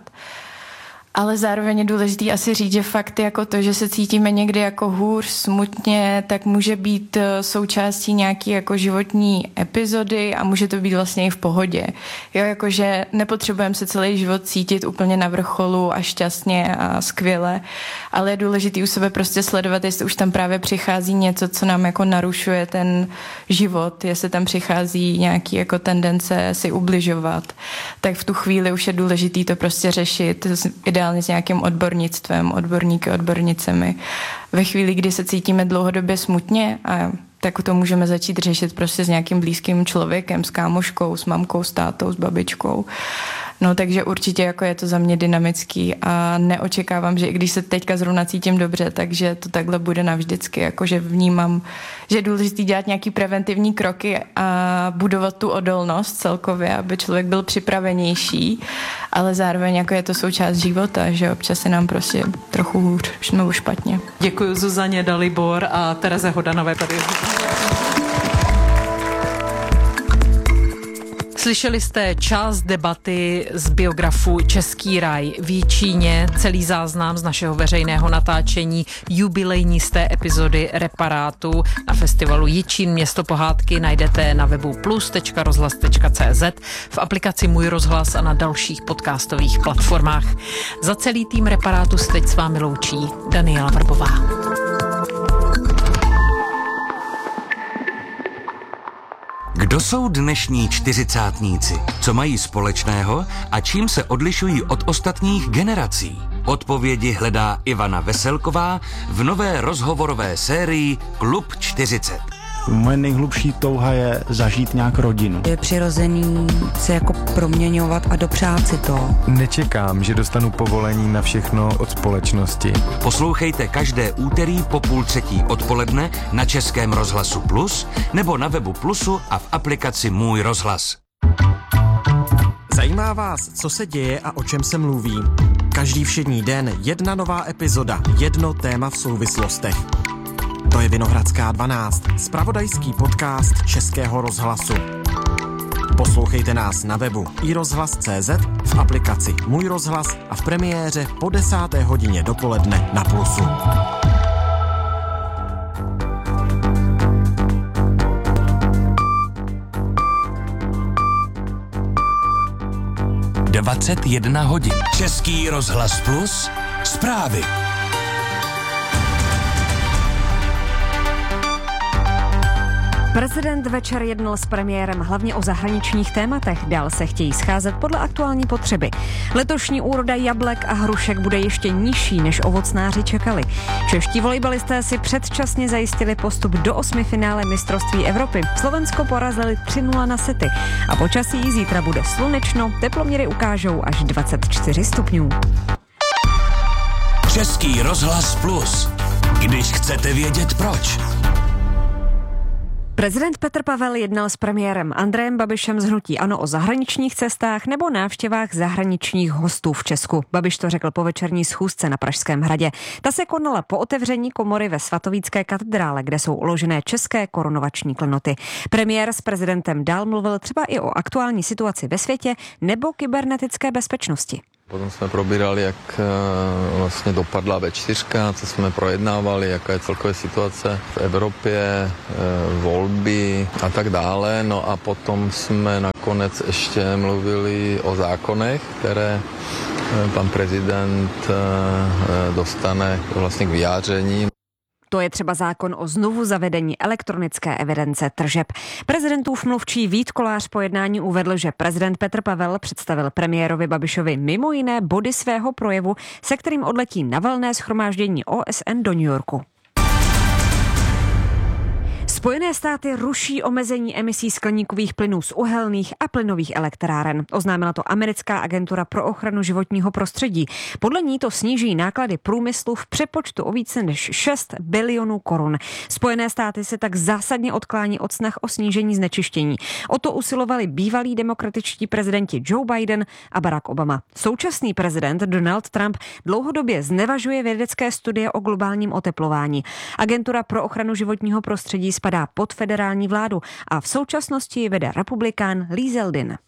Ale zároveň je důležitý asi říct, že fakt jako to, že se cítíme někdy jako hůř, smutně, tak může být součástí nějaký jako životní epizody a může to být vlastně i v pohodě. Jo, jakože nepotřebujeme se celý život cítit úplně na vrcholu a šťastně a skvěle, ale je důležitý u sebe prostě sledovat, jestli už tam právě přichází něco, co nám jako narušuje ten život, jestli tam přichází nějaký jako tendence si ubližovat, tak v tu chvíli už je důležitý to prostě řešit, ideálně s nějakým odbornictvem, odborníky, odbornicemi. Ve chvíli, kdy se cítíme dlouhodobě smutně, a tak to můžeme začít řešit prostě s nějakým blízkým člověkem, s kámoškou, s mamkou, s tátou, s babičkou. No takže určitě jako je to za mě dynamický a neočekávám, že i když se teďka zrovna cítím dobře, takže to takhle bude navždycky, jakože vnímám, že je důležité dělat nějaký preventivní kroky a budovat tu odolnost celkově, aby člověk byl připravenější, ale zároveň jako je to součást života, že občas se nám prostě trochu hůř, nebo špatně. Děkuji Zuzaně Dalibor a Tereze Hodanové tady. Slyšeli jste část debaty z biografu Český raj v Jičíně, celý záznam z našeho veřejného natáčení jubilejní z té epizody Reparátu na festivalu Jičín Město pohádky najdete na webu plus.rozhlas.cz, v aplikaci Můj rozhlas a na dalších podcastových platformách. Za celý tým Reparátu se teď s vámi loučí Daniela Vrbová. Kdo jsou dnešní čtyřicátníci? Co mají společného a čím se odlišují od ostatních generací? Odpovědi hledá Ivana Veselková v nové rozhovorové sérii Klub 40. Moje nejhlubší touha je zažít nějak rodinu. Je přirozený se jako proměňovat a dopřát si to. Nečekám, že dostanu povolení na všechno od společnosti. Poslouchejte každé úterý po 2:30 odpoledne na Českém rozhlasu Plus nebo na webu Plusu a v aplikaci Můj rozhlas. Zajímá vás, co se děje a o čem se mluví? Každý všední den jedna nová epizoda, jedno téma v souvislostech. To je Vinohradská 12, zpravodajský podcast Českého rozhlasu. Poslouchejte nás na webu iRozhlas.cz, v aplikaci Můj rozhlas a v premiéře po 10. hodině dopoledne na Plusu. – 21 hodin. Český rozhlas Plus, zprávy. Prezident večer jednal s premiérem hlavně o zahraničních tématech, dál se chtějí scházet podle aktuální potřeby. Letošní úroda jablek a hrušek bude ještě nižší, než ovocnáři čekali. Čeští volejbalisté si předčasně zajistili postup do 8. finále mistrovství Evropy. Slovensko porazili 3-0 na sety a počasí zítra bude slunečno, teploměry ukážou až 24 stupňů. Český rozhlas Plus. Když chcete vědět proč. Prezident Petr Pavel jednal s premiérem Andrejem Babišem z hnutí ANO o zahraničních cestách nebo návštěvách zahraničních hostů v Česku. Babiš to řekl po večerní schůzce na Pražském hradě. Ta se konala po otevření komory ve Svatovícké katedrále, kde jsou uložené české korunovační klenoty. Premiér s prezidentem dál mluvil třeba i o aktuální situaci ve světě nebo kybernetické bezpečnosti. Potom jsme probírali, jak vlastně dopadla V4, co jsme projednávali, jaká je celková situace v Evropě, volby a tak dále. No a potom jsme nakonec ještě mluvili o zákonech, které pan prezident dostane vlastně k vyjádření. To je třeba zákon o znovu zavedení elektronické evidence tržeb. Prezidentův mluvčí Vít Kolář po jednání uvedl, že prezident Petr Pavel představil premiérovi Babišovi mimo jiné body svého projevu, se kterým odletí na valné shromáždění OSN do New Yorku. Spojené státy ruší omezení emisí skleníkových plynů z uhelných a plynových elektráren. Oznámila to americká agentura pro ochranu životního prostředí. Podle ní to sníží náklady průmyslu v přepočtu o více než 6 bilionů korun. Spojené státy se tak zásadně odklání od snah o snížení znečištění. O to usilovali bývalí demokratičtí prezidenti Joe Biden a Barack Obama. Současný prezident Donald Trump dlouhodobě znevažuje vědecké studie o globálním oteplování. Agentura pro ochranu životního prostředí spadá pod federální vládu a v současnosti vede republikán Lee Zeldin.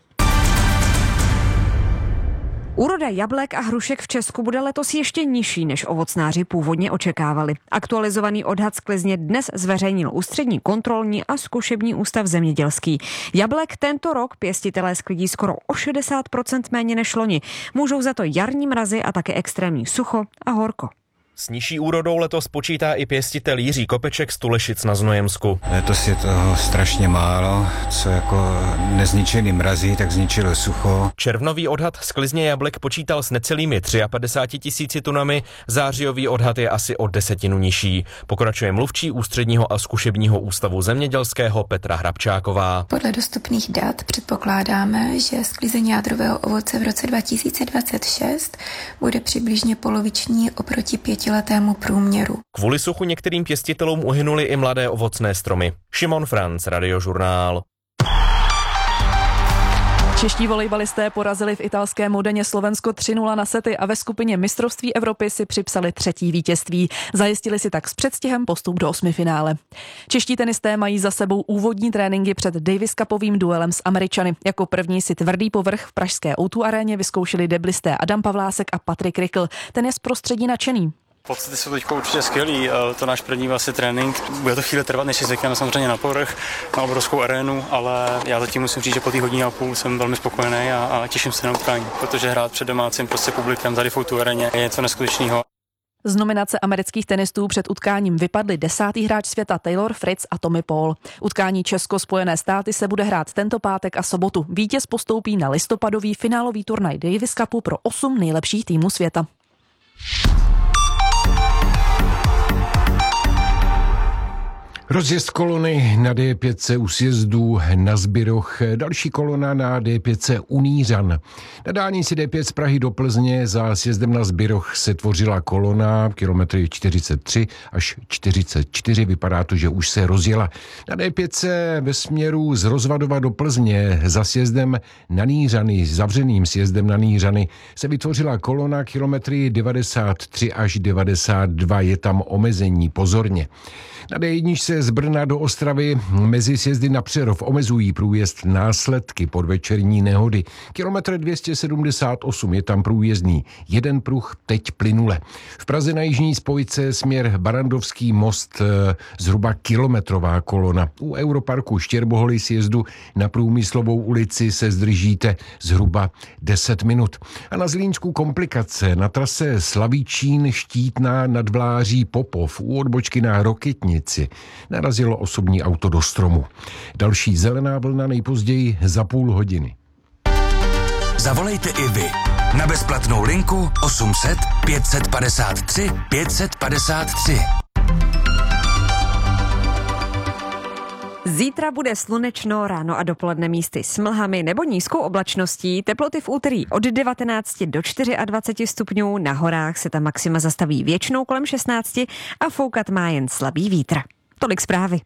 Úroda jablek a hrušek v Česku bude letos ještě nižší, než ovocnáři původně očekávali. Aktualizovaný odhad sklizně dnes zveřejnil Ústřední kontrolní a zkušební ústav zemědělský. Jablek tento rok pěstitelé sklidí skoro o 60% méně než loni. Můžou za to jarní mrazy a také extrémní sucho a horko. S nižší úrodou letos počítá i pěstitel Jiří Kopeček z Tulešic na Znojemsku. Letos je toho strašně málo, co jako nezničený mrazy, tak zničilo sucho. Červnový odhad sklizně jablek počítal s necelými 53 000 tunami, zářijový odhad je asi o 10 nižší. Pokračuje mluvčí Ústředního a zkušebního ústavu zemědělského Petra Hrabčáková. Podle dostupných dat předpokládáme, že sklizení jádrového ovoce v roce 2026 bude přibližně poloviční oproti 5letému průměru. Kvůli suchu některým pěstitelům uhynuly i mladé ovocné stromy. Šimon Franc, Radiožurnál. Čeští volejbalisté porazili v italském Modeně Slovensko 3-0 na sety a ve skupině mistrovství Evropy si připsali 3. vítězství. Zajistili si tak s předstihem postup do 8. finále. Čeští tenisté mají za sebou úvodní tréninky před Davis Cupovým duelem s Američany. Jako první si tvrdý povrch v pražské O2 aréně vyzkoušeli deblisté Adam Pavlásek a Patrik Rikl. Ten je z prostředí nadšený. Pocity jsou teď určitě skvělý, to náš první vlastně trénink. Bude to chvíli trvat, než si zvykneme samozřejmě na povrch, na obrovskou arénu, ale já zatím musím říct, že po té hodině a půl jsem velmi spokojený a těším se na utkání, protože hrát před domácím publikem tady v O2 aréně je něco neskutečného. Z nominace amerických tenistů před utkáním vypadli 10. hráč světa Taylor Fritz a Tommy Paul. Utkání Česko-Spojené státy se bude hrát tento pátek a sobotu. Vítěz postoupí na listopadový finálový turnaj Davis Cupu pro 8 nejlepších týmů světa. Rozjezd kolony na D5 u sjezdu na Zbiroch, další kolona na D5 u Nířan. Na dálnici D5 z Prahy do Plzně za sjezdem na Zbiroch se tvořila kolona, kilometry 43 až 44, vypadá to, že už se rozjela. Na D5 ve směru z Rozvadova do Plzně za sjezdem na Nířany, zavřeným sjezdem na Nířany, se vytvořila kolona, kilometry 93 až 92, je tam omezení, pozorně. Na D1 z Brna do Ostravy mezi sjezdy na Přerov omezují průjezd následky podvečerní nehody. Kilometr 278 je tam průjezdný. Jeden pruh teď plynule. V Praze na jižní spojce směr Barandovský most zhruba kilometrová kolona. U Europarku Štěrboholy sjezdu na Průmyslovou ulici se zdržíte zhruba 10 minut. A na Zlínsku komplikace na trase Slavíčín Štítná nad Vláří Popov u odbočky na Rokytnici narazilo osobní auto do stromu. Další zelená vlna nejpozději za půl hodiny. Zavolejte i vy na bezplatnou linku 800 553 553. Zítra bude slunečno, ráno a dopoledne místy s mlhami nebo nízkou oblačností. Teploty v úterý od 19 do 24 stupňů, na horách se ta maxima zastaví většinou kolem 16 a foukat má jen slabý vítr. Tolik zprávy.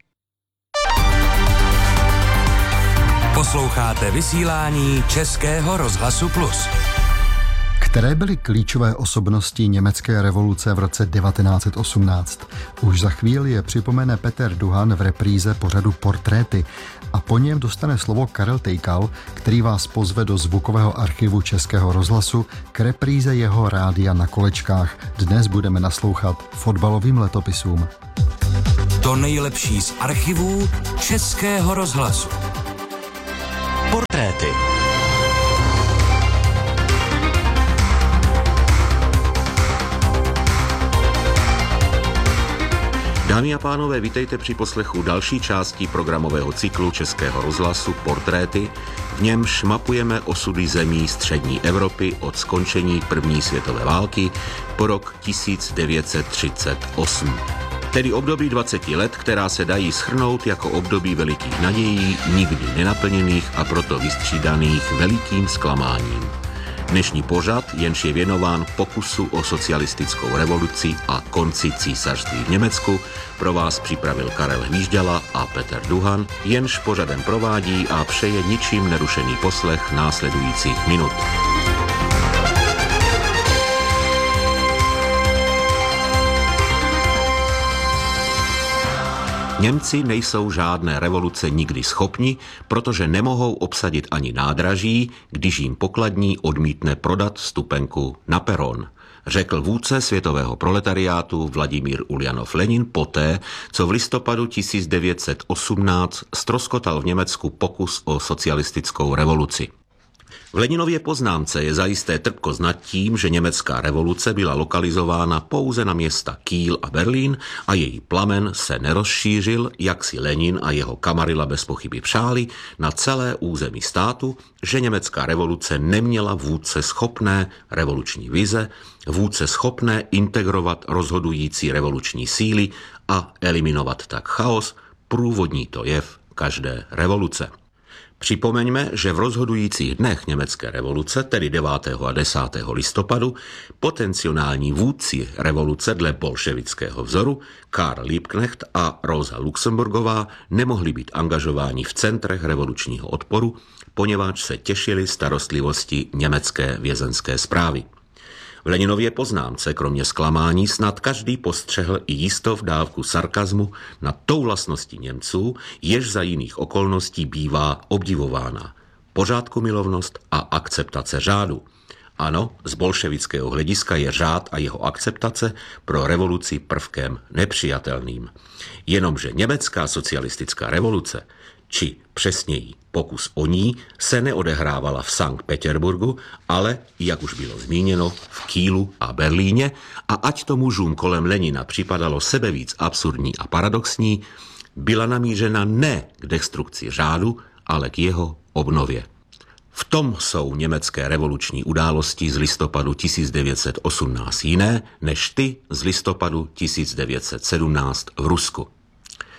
Posloucháte vysílání Českého rozhlasu Plus. Které byly klíčové osobnosti německé revoluce v roce 1918? Už za chvíli je připomene Peter Duhan v repríze pořadu Portréty a po něm dostane slovo Karel Tejkal, který vás pozve do zvukového archivu Českého rozhlasu k repríze jeho rádia na kolečkách. Dnes budeme naslouchat fotbalovým letopisům. To nejlepší z archivů Českého rozhlasu. Portréty. Dámy a pánové, vítejte při poslechu další části programového cyklu Českého rozhlasu Portréty, v němž mapujeme osudy zemí střední Evropy od skončení první světové války po rok 1938. Tedy období 20 let, která se dají shrnout jako období velikých nadějí, nikdy nenaplněných a proto vystřídaných velikým zklamáním. Dnešní pořad, jenž je věnován pokusu o socialistickou revoluci a konci císařství v Německu, pro vás připravil Karel Hvížďala a Petr Duhan, jenž pořadem provádí a přeje ničím nerušený poslech následujících minut. Němci nejsou žádné revoluce nikdy schopni, protože nemohou obsadit ani nádraží, když jim pokladní odmítne prodat vstupenku na peron, řekl vůdce světového proletariátu Vladimír Uljanov-Lenin poté, co v listopadu 1918 ztroskotal v Německu pokus o socialistickou revoluci. V Leninově poznámce je zajisté trpkost nad tím, že německá revoluce byla lokalizována pouze na města Kiel a Berlín a její plamen se nerozšířil, jak si Lenin a jeho kamarila bez pochyby přáli, na celé území státu, že německá revoluce neměla vůdce schopné revoluční vize, vůdce schopné integrovat rozhodující revoluční síly a eliminovat tak chaos, průvodní to jev každé revoluce. Připomeňme, že v rozhodujících dnech německé revoluce, tedy 9. a 10. listopadu, potenciální vůdci revoluce dle bolševického vzoru Karl Liebknecht a Rosa Luxemburgová nemohli být angažováni v centrech revolučního odporu, poněvadž se těšili starostlivosti německé vězenské správy. V Leninově poznámce kromě zklamání snad každý postřehl i jistou dávku sarkazmu nad tou vlastností Němců, jež za jiných okolností bývá obdivována. Pořádkumilovnost a akceptace řádu. Ano, z bolševického hlediska je řád a jeho akceptace pro revoluci prvkem nepřijatelným. Jenomže německá socialistická revoluce, či přesněji pokus o ní, se neodehrávala v Sankt Petersburgu, ale, jak už bylo zmíněno, v Kielu a Berlíně, a ať to mužům kolem Lenina připadalo sebevíc absurdní a paradoxní, byla namířena ne k destrukci řádu, ale k jeho obnově. V tom jsou německé revoluční události z listopadu 1918 jiné než ty z listopadu 1917 v Rusku.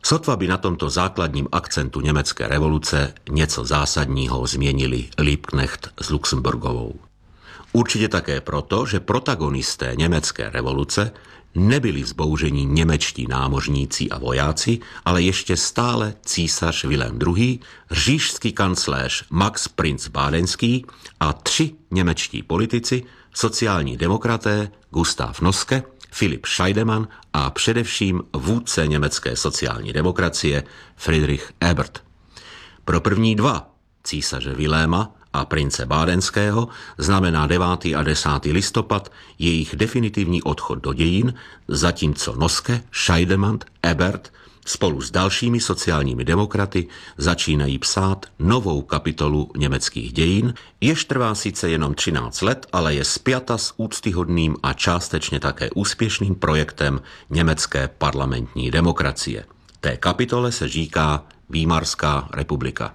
Sotva by na tomto základním akcentu německé revoluce něco zásadního změnili Liebknecht s Luxemburgovou. Určitě také proto, že protagonisté německé revoluce nebyli vzbouření němečtí námořníci a vojáci, ale ještě stále císař Vilém II., říšský kancléř Max Prinz Bádenský a 3 němečtí politici, sociální demokraté Gustav Noske, Philipp Scheidemann a především vůdce německé sociální demokracie Friedrich Ebert. Pro první 2, císaře Viléma a prince Bádenského, znamená 9. a 10. listopad jejich definitivní odchod do dějin, zatímco Noske, Scheidemann, Ebert spolu s dalšími sociálními demokraty začínají psát novou kapitolu německých dějin, jež trvá sice jenom 13 let, ale je spjata s úctyhodným a částečně také úspěšným projektem německé parlamentní demokracie. Té kapitole se říká Výmarská republika.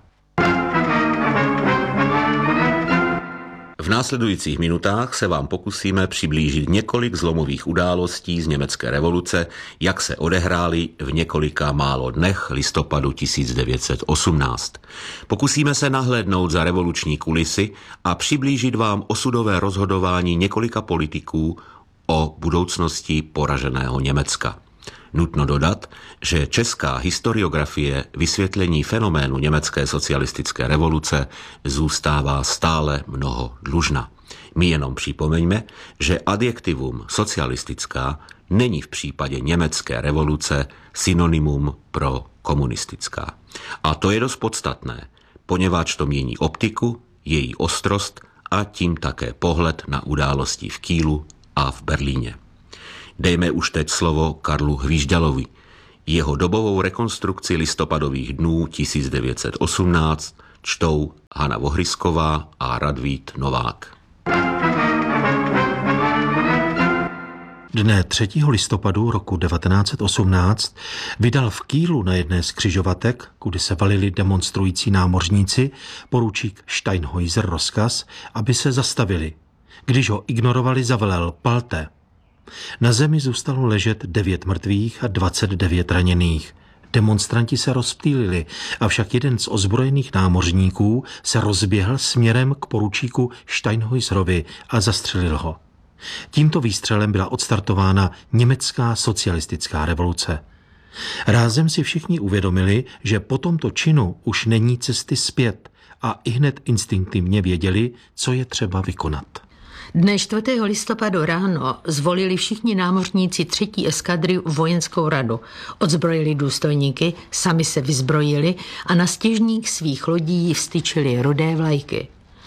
V následujících minutách se vám pokusíme přiblížit několik zlomových událostí z německé revoluce, jak se odehrály v několika málo dnech listopadu 1918. Pokusíme se nahlédnout za revoluční kulisy a přiblížit vám osudové rozhodování několika politiků o budoucnosti poraženého Německa. Nutno dodat, že česká historiografie vysvětlení fenoménu německé socialistické revoluce zůstává stále mnoho dlužna. My jenom připomeňme, že adjektivum socialistická není v případě německé revoluce synonymum pro komunistická. A to je dost podstatné, poněvadž to mění optiku, její ostrost a tím také pohled na události v Kielu a v Berlíně. Dejme už teď slovo Karlu Hvíždalovi. Jeho dobovou rekonstrukci listopadových dnů 1918 čtou Hana Vohrysková a Radvít Novák. Dne 3. listopadu roku 1918 vydal v Kielu na jedné z křižovatek, kudy se valili demonstrující námořníci, poručík Steinhäuser rozkaz, aby se zastavili. Když ho ignorovali, zavelel palte. Na zemi zůstalo ležet 9 mrtvých a 29 raněných. Demonstranti se rozptýlili, avšak jeden z ozbrojených námořníků se rozběhl směrem k poručíku Steinhäuserovi a zastřelil ho. Tímto výstřelem byla odstartována německá socialistická revoluce. Rázem si všichni uvědomili, že po tomto činu už není cesty zpět a ihned instinktivně věděli, co je třeba vykonat. Dne 4. listopadu ráno zvolili všichni námořníci 3. eskadry vojenskou radu. Odzbrojili důstojníky, sami se vyzbrojili a na stěžních svých lodí vstyčili rudé vlajky.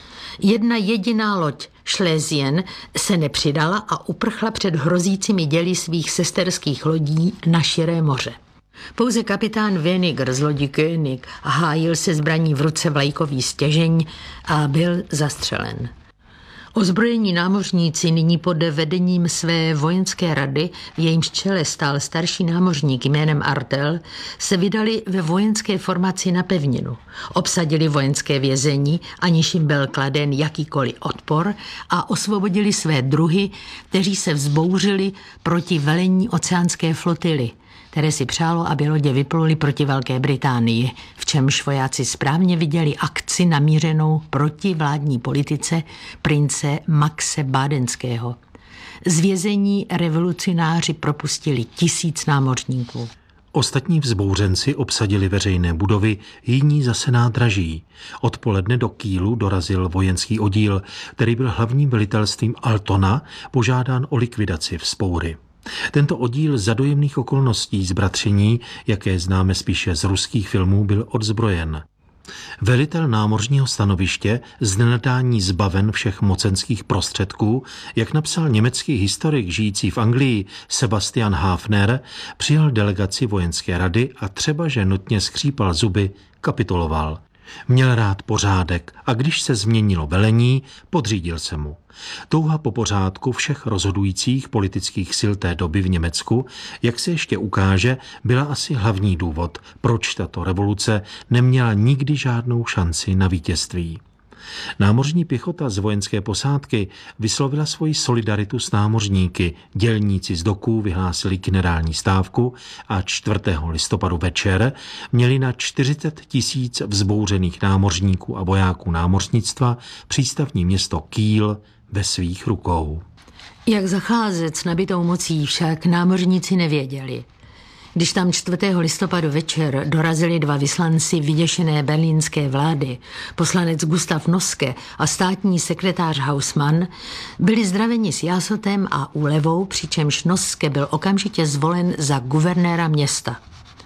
Jedna jediná loď, Schlesien, se nepřidala a uprchla před hrozícími děly svých sesterských lodí na širé moře. Pouze kapitán Weniger z lodi König hájil se zbraní v ruce vlajkový stěžeň a byl zastřelen. Ozbrojení námořníci nyní pod vedením své vojenské rady, v jejímž čele stál starší námořník jménem Artel, se vydali ve vojenské formaci na pevninu. Obsadili vojenské vězení, aniž jim byl kladen jakýkoliv odpor, a osvobodili své druhy, kteří se vzbouřili proti velení oceánské flotily, které si přálo, aby lodě vypluly proti Velké Británii, v čemž vojáci správně viděli akci namířenou proti vládní politice prince Maxe Bádenského. Z vězení revolucionáři propustili 1000 námořníků. Ostatní vzbouřenci obsadili veřejné budovy, jiní zase nádraží. Odpoledne do Kielu dorazil vojenský oddíl, který byl hlavním velitelstvím Altona požádán o likvidaci vzpoury. Tento oddíl za dojemných okolností zbratření, jaké známe spíše z ruských filmů, byl odzbrojen. Velitel námořního stanoviště z nenadání zbaven všech mocenských prostředků, jak napsal německý historik žijící v Anglii Sebastian Hafner, přijal delegaci vojenské rady a třeba, že nutně skřípal zuby, kapituloval. Měl rád pořádek a když se změnilo velení, podřídil se mu. Touha po pořádku všech rozhodujících politických sil té doby v Německu, jak se ještě ukáže, byla asi hlavní důvod, proč tato revoluce neměla nikdy žádnou šanci na vítězství. Námořní pěchota z vojenské posádky vyslovila svoji solidaritu s námořníky. Dělníci z doků vyhlásili generální stávku a 4. listopadu večer měli na 40 000 vzbouřených námořníků a vojáků námořnictva přístavní město Kiel ve svých rukou. Jak zacházet s nabitou mocí však námořníci nevěděli. Když tam 4. listopadu večer dorazili 2 vyslanci vyděšené berlínské vlády, poslanec Gustav Noske a státní sekretář Hausmann, byli zdraveni s jásotem a úlevou, přičemž Noske byl okamžitě zvolen za guvernéra města.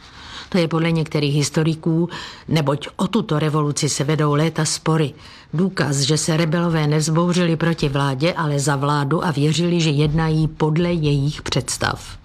To je podle některých historiků, neboť o tuto revoluci se vedou léta spory. Důkaz, že se rebelové nevzbouřili proti vládě, ale za vládu a věřili, že jednají podle jejich představ.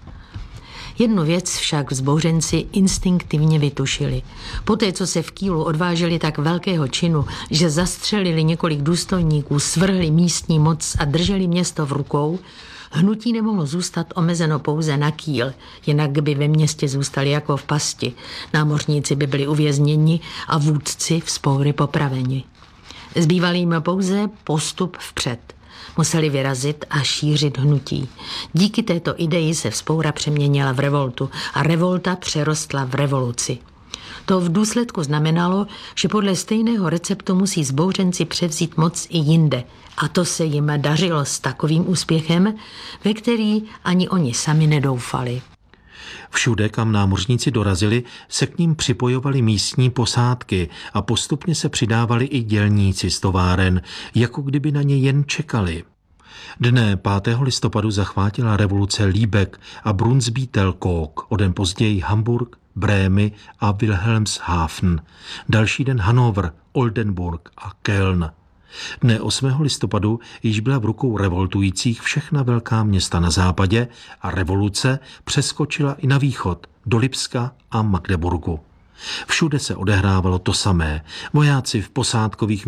Jednu věc však vzbouřenci instinktivně vytušili. Poté, co se v Kielu odvážili tak velkého činu, že zastřelili několik důstojníků, svrhli místní moc a drželi město v rukou, hnutí nemohlo zůstat omezeno pouze na Kiel, jinak by ve městě zůstali jako v pasti. Námořníci by byli uvězněni a vůdci vzpoury popraveni. Zbýval jim pouze postup vpřed. Museli vyrazit a šířit hnutí. Díky této ideji se vzpoura přeměnila v revoltu a revolta přerostla v revoluci. To v důsledku znamenalo, že podle stejného receptu musí zbouřenci převzít moc i jinde. A to se jim dařilo s takovým úspěchem, ve který ani oni sami nedoufali. Všude, kam námořníci dorazili, se k ním připojovali místní posádky a postupně se přidávali i dělníci z továren, jako kdyby na ně jen čekali. Dne 5. listopadu zachvátila revoluce Lübeck a Brunsbüttel-Koog, o den později Hamburg, Brémy a Wilhelmshaven, další den Hannover, Oldenburg a Köln. Dne 8. listopadu již byla v rukou revoltujících všechna velká města na západě a revoluce přeskočila i na východ, do Lipska a Magdeburgu. Všude se odehrávalo to samé. Vojáci v posádkových